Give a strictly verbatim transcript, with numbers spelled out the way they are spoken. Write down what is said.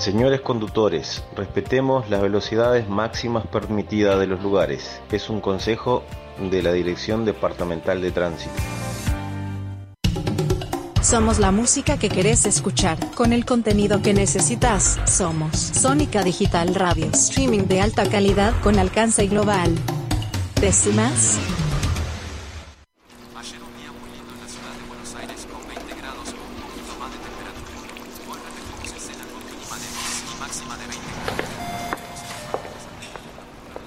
Señores conductores, respetemos las velocidades máximas permitidas de los lugares. Es un consejo de la Dirección Departamental de Tránsito. Somos la música que querés escuchar, con el contenido que necesitas. Somos Sónica Digital Radio, streaming de alta calidad con alcance global. ¿Decimas? Ayer un día muy lindo en la ciudad de Buenos Aires con veinte grados o un poquito más de temperatura. Hoy repetimos escena con mínima de diez y máxima de veinte grados.